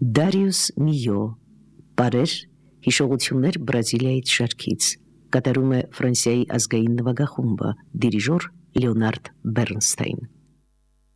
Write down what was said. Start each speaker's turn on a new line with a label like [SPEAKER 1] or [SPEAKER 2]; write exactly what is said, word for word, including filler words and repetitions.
[SPEAKER 1] Դարիուս Միյո, Պարեր, հիշողություններ Բրազիլիայից շարքից, կատարում է Ֆրանսիայի ազգային նվագախումբը, դիրիժոր Լեոնարդ Բեռնստեին։